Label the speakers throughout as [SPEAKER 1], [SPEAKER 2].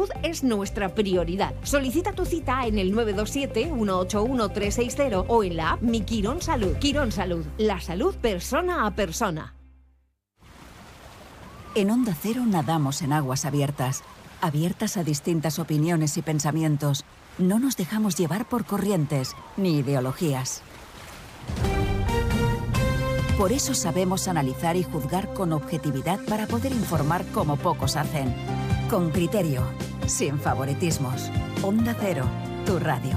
[SPEAKER 1] salud es nuestra prioridad. Solicita tu cita en el 927-181-360 o en la app Mi Quirón Salud. Quirón Salud, la salud persona a persona.
[SPEAKER 2] En Onda Cero nadamos en aguas abiertas, abiertas a distintas opiniones y pensamientos. No nos dejamos llevar por corrientes ni ideologías. Por eso sabemos analizar y juzgar con objetividad para poder informar como pocos hacen. Con criterio, sin favoritismos. Onda Cero, tu radio.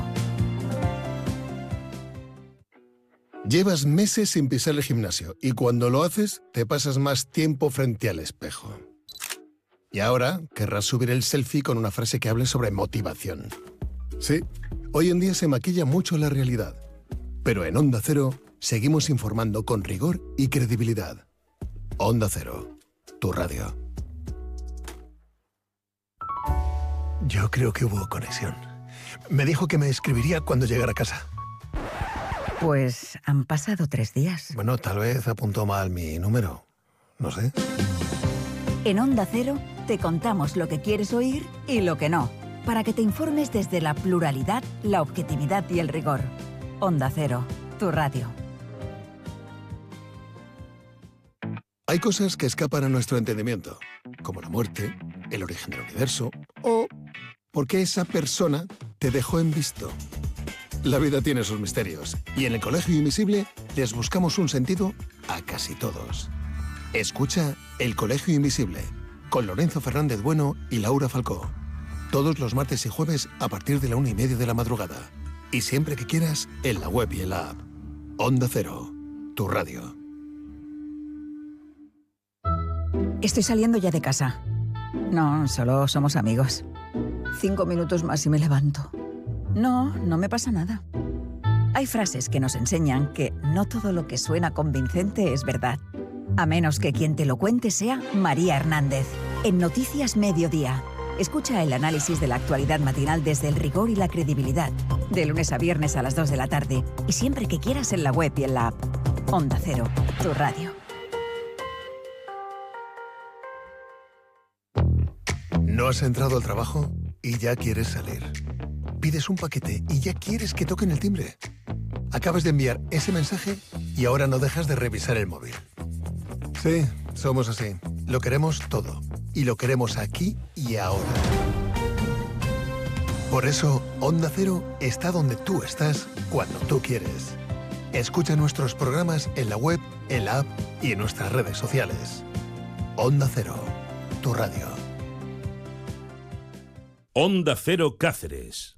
[SPEAKER 3] Llevas meses sin pisar el gimnasio y cuando lo haces te pasas más tiempo frente al espejo. Y ahora querrás subir el selfie con una frase que hable sobre motivación. Sí, hoy en día se maquilla mucho la realidad, pero en Onda Cero seguimos informando con rigor y credibilidad. Onda Cero, tu radio.
[SPEAKER 4] Yo creo que hubo conexión. Me dijo que me escribiría cuando llegara a casa.
[SPEAKER 2] Pues han pasado 3 días.
[SPEAKER 4] Bueno, tal vez apuntó mal mi número. No sé.
[SPEAKER 2] En Onda Cero te contamos lo que quieres oír y lo que no, para que te informes desde la pluralidad, la objetividad y el rigor. Onda Cero, tu radio.
[SPEAKER 3] Hay cosas que escapan a nuestro entendimiento, como la muerte, el origen del universo o por qué esa persona te dejó en visto. La vida tiene sus misterios y en el Colegio Invisible les buscamos un sentido a casi todos. Escucha El Colegio Invisible con Lorenzo Fernández Bueno y Laura Falcó. Todos los martes y jueves a partir de la 1:30 de la madrugada. Y siempre que quieras, en la web y en la app. Onda Cero, tu radio.
[SPEAKER 2] Estoy saliendo ya de casa. No, solo somos amigos. 5 minutos más y me levanto. No me pasa nada. Hay frases que nos enseñan que no todo lo que suena convincente es verdad. A menos que quien te lo cuente sea María Hernández. En Noticias Mediodía. Escucha el análisis de la actualidad matinal desde el rigor y la credibilidad. De lunes a viernes a las 2 de la tarde. Y siempre que quieras en la web y en la app. Onda Cero, tu radio.
[SPEAKER 4] ¿No has entrado al trabajo y ya quieres salir? Pides un paquete y ya quieres que toquen el timbre. Acabas de enviar ese mensaje y ahora no dejas de revisar el móvil. Sí, somos así. Lo queremos todo. Y lo queremos aquí y ahora. Por eso, Onda Cero está donde tú estás cuando tú quieres. Escucha nuestros programas en la web, en la app y en nuestras redes sociales. Onda Cero, tu radio.
[SPEAKER 5] Onda Cero Cáceres.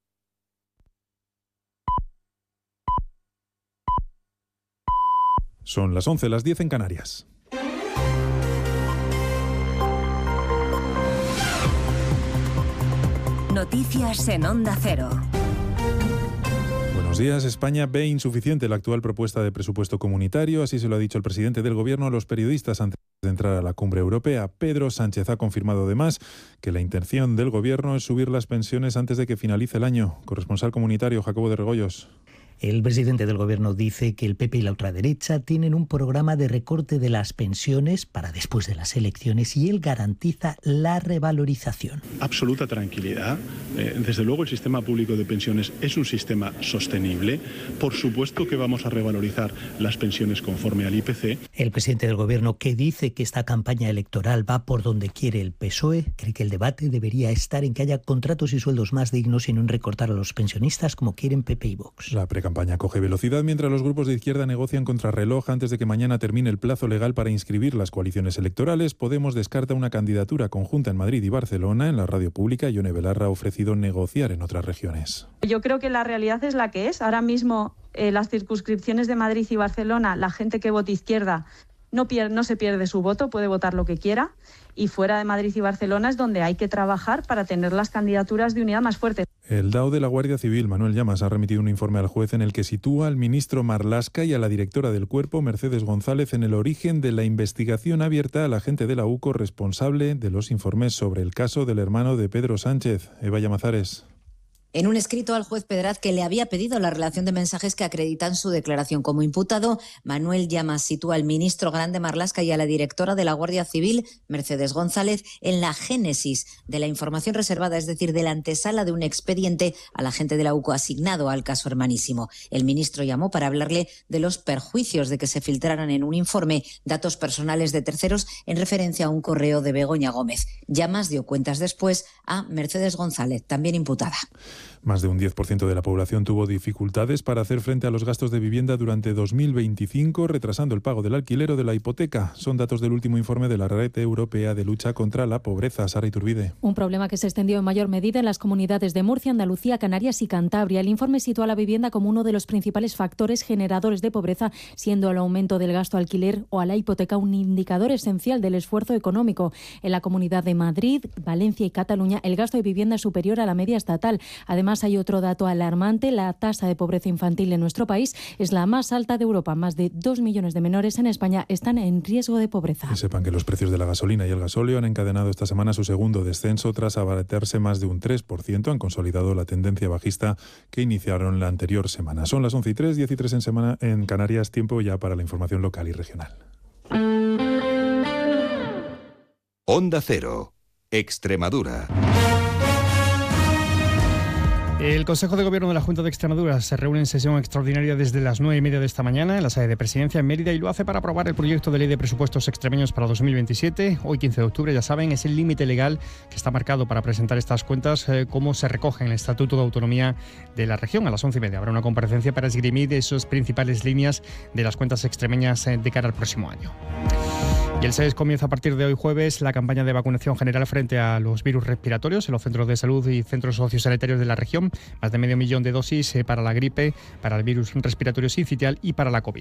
[SPEAKER 6] Son las 11, las 10 en Canarias.
[SPEAKER 7] Noticias en Onda Cero.
[SPEAKER 6] Buenos días. España ve insuficiente la actual propuesta de presupuesto comunitario. Así se lo ha dicho el presidente del Gobierno a los periodistas antes de entrar a la cumbre europea. Pedro Sánchez ha confirmado además que la intención del Gobierno es subir las pensiones antes de que finalice el año. Corresponsal comunitario, Jacobo de Regoyos.
[SPEAKER 8] El presidente del Gobierno dice que el PP y la ultraderecha tienen un programa de recorte de las pensiones para después de las elecciones y él garantiza la revalorización.
[SPEAKER 9] Absoluta tranquilidad. Desde luego el sistema público de pensiones es un sistema sostenible. Por supuesto que vamos a revalorizar las pensiones conforme al IPC.
[SPEAKER 8] El presidente del Gobierno, que dice que esta campaña electoral va por donde quiere el PSOE, cree que el debate debería estar en que haya contratos y sueldos más dignos y no en recortar a los pensionistas como quieren PP y Vox.
[SPEAKER 6] La campaña coge velocidad mientras los grupos de izquierda negocian contrarreloj antes de que mañana termine el plazo legal para inscribir las coaliciones electorales. Podemos descarta una candidatura conjunta en Madrid y Barcelona. En la radio pública, Ione Belarra ha ofrecido negociar en otras regiones.
[SPEAKER 10] Yo creo que la realidad es la que es. Ahora mismo las circunscripciones de Madrid y Barcelona, la gente que vote izquierda no se pierde su voto, puede votar lo que quiera. Y fuera de Madrid y Barcelona es donde hay que trabajar para tener las candidaturas de unidad más fuertes.
[SPEAKER 6] El DAO de la Guardia Civil, Manuel Llamas, ha remitido un informe al juez en el que sitúa al ministro Marlaska y a la directora del Cuerpo, Mercedes González, en el origen de la investigación abierta al agente de la UCO responsable de los informes sobre el caso del hermano de Pedro Sánchez. Eva Llamazares.
[SPEAKER 11] en un escrito al juez Pedraz que le había pedido la relación de mensajes que acreditan su declaración como imputado. Manuel Llamas sitúa al ministro Grande Marlaska y a la directora de la Guardia Civil, Mercedes González, en la génesis de la información reservada, es decir, de la antesala de un expediente al agente de la UCO asignado al caso Hermanísimo. El ministro llamó para hablarle de los perjuicios de que se filtraran en un informe datos personales de terceros en referencia a un correo de Begoña Gómez. Llamas dio cuentas después a Mercedes González, también imputada.
[SPEAKER 6] Más de un 10% de la población tuvo dificultades para hacer frente a los gastos de vivienda durante 2025, retrasando el pago del alquiler o de la hipoteca. Son datos del último informe de la Red Europea de Lucha contra la Pobreza. Sara Iturbide.
[SPEAKER 12] Un problema que se extendió en mayor medida en las comunidades de Murcia, Andalucía, Canarias y Cantabria. El informe sitúa a la vivienda como uno de los principales factores generadores de pobreza, siendo el aumento del gasto alquiler o a la hipoteca un indicador esencial del esfuerzo económico. En la Comunidad de Madrid, Valencia y Cataluña, el gasto de vivienda es superior a la media estatal. Además, hay otro dato alarmante. La tasa de pobreza infantil en nuestro país es la más alta de Europa. Más de 2 millones de menores en España están en riesgo de pobreza.
[SPEAKER 6] Y sepan que los precios de la gasolina y el gasóleo han encadenado esta semana su segundo descenso tras abaratarse más de un 3%. Han consolidado la tendencia bajista que iniciaron la anterior semana. Son las 11:03, 10:03 en Canarias. Tiempo ya para la información local y regional.
[SPEAKER 13] Onda Cero, Extremadura.
[SPEAKER 14] El Consejo de Gobierno de la Junta de Extremadura se reúne en sesión extraordinaria desde las 9:30 de esta mañana en la sede de Presidencia en Mérida y lo hace para aprobar el proyecto de ley de presupuestos extremeños para 2027. Hoy, 15 de octubre, ya saben, es el límite legal que está marcado para presentar estas cuentas como se recoge en el Estatuto de Autonomía de la región. A las 11:30 habrá una comparecencia para esgrimir esas principales líneas de las cuentas extremeñas de cara al próximo año. Y el SES comienza a partir de hoy jueves la campaña de vacunación general frente a los virus respiratorios en los centros de salud y centros sociosanitarios de la región. Más de 500.000 de dosis para la gripe, para el virus respiratorio sincitial y para la COVID.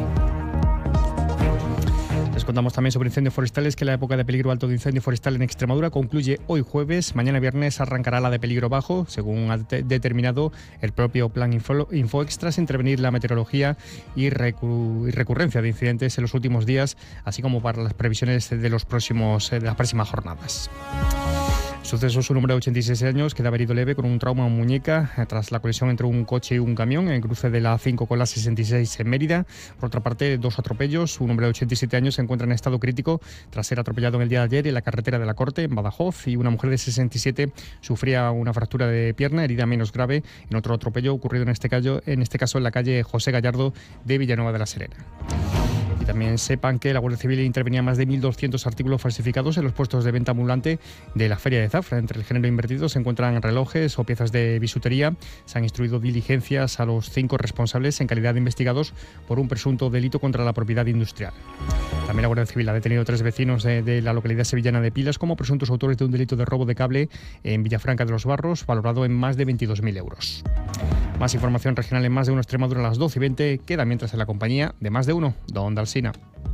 [SPEAKER 14] Les contamos también sobre incendios forestales, que la época de peligro alto de incendio forestal en Extremadura concluye hoy jueves. Mañana viernes arrancará la de peligro bajo, según ha determinado el propio Plan Infoex, tras intervenir la meteorología y recurrencia de incidentes en los últimos días, así como para las previsiones de las próximas jornadas. Suceso: un hombre de 86 años queda herido leve con un trauma en muñeca tras la colisión entre un coche y un camión en el cruce de la A5 con la 66 en Mérida. Por otra parte, 2 atropellos. Un hombre de 87 años se encuentra en estado crítico tras ser atropellado en el día de ayer en la carretera de la Corte, en Badajoz, y una mujer de 67 sufría una fractura de pierna, herida menos grave en otro atropello ocurrido en este caso en la calle José Gallardo de Villanueva de la Serena. Y también sepan que la Guardia Civil intervenía más de 1.200 artículos falsificados en los puestos de venta ambulante de la Feria de Zafra. Entre el género invertido se encuentran relojes o piezas de bisutería. Se han instruido diligencias a los 5 responsables en calidad de investigados por un presunto delito contra la propiedad industrial. También la Guardia Civil ha detenido 3 vecinos de la localidad sevillana de Pilas como presuntos autores de un delito de robo de cable en Villafranca de los Barros, valorado en más de 22.000 euros. Más información regional en Más de Uno Extremadura a las 12:20. Queda mientras en la compañía de Más de Uno, Don Dalsina.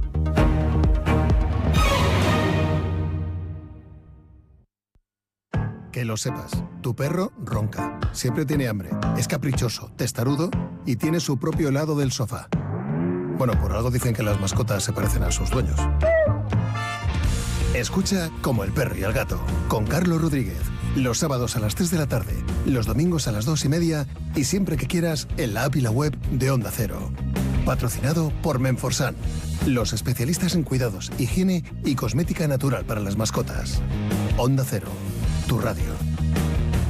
[SPEAKER 4] Que lo sepas, tu perro ronca, siempre tiene hambre, es caprichoso, testarudo y tiene su propio helado del sofá. Bueno, por algo dicen que las mascotas se parecen a sus dueños. Escucha Como el perro y el gato, con Carlos Rodríguez. Los sábados a las 3 de la tarde, los domingos a las 2:30 y siempre que quieras en la app y la web de Onda Cero. Patrocinado por Menforsan, los especialistas en cuidados, higiene y cosmética natural para las mascotas. Onda Cero, tu radio.